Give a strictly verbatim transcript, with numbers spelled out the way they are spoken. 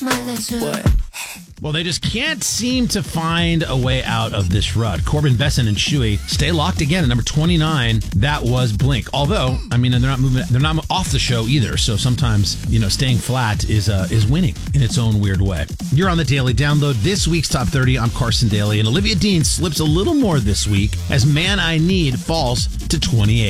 What? Well, they just can't seem to find a way out of this rut. Corbin Bessson and Shuey stay locked again at number twenty-nine. That was Blink. Although, I mean, they're not moving, they're not off the show either. So sometimes, you know, staying flat is uh, is winning in its own weird way. You're on the Daily Download. This week's Top thirty. I'm Carson Daly, and Olivia Dean slips a little more this week as Man I Need falls to twenty-eight.